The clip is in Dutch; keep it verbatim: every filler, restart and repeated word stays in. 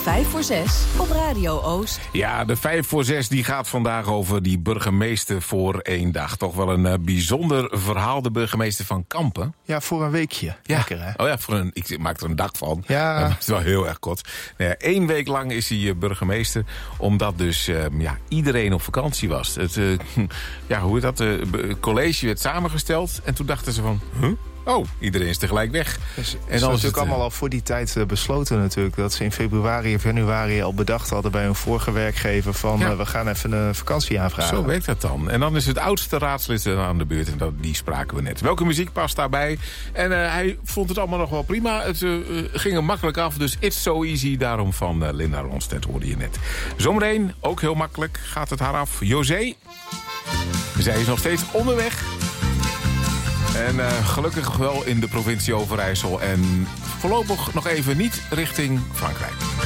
vijf voor zes op Radio Oost. Ja, de vijf voor zes die gaat vandaag over die burgemeester voor één dag. Toch wel een uh, bijzonder verhaal, de burgemeester van Kampen. Ja, voor een weekje. Ja. Lekker, hè? Oh ja, voor een, ik maak er een dag van. Ja. Uh, het is wel heel erg kort. Nou ja, één week lang is hij uh, burgemeester, omdat dus uh, ja, iedereen op vakantie was. Het uh, ja, hoe heet dat? Het college werd samengesteld en toen dachten ze van... Huh? Oh, iedereen is tegelijk weg. Dus, en dan is natuurlijk het, allemaal al voor die tijd uh, besloten natuurlijk. Dat ze in februari of januari al bedacht hadden bij hun vorige werkgever van Ja. uh, we gaan even een vakantie aanvragen. Zo werkt dat dan. En dan is het oudste raadslid aan de beurt en dat, die spraken we net. Welke muziek past daarbij? En uh, hij vond het allemaal nog wel prima. Het uh, ging hem makkelijk af, dus It's So Easy. Daarom van uh, Linda Ronstedt hoorde je net. Zometeen, ook heel makkelijk, gaat het haar af. José, zij is nog steeds onderweg. En uh, gelukkig wel in de provincie Overijssel. En voorlopig nog even niet richting Frankrijk.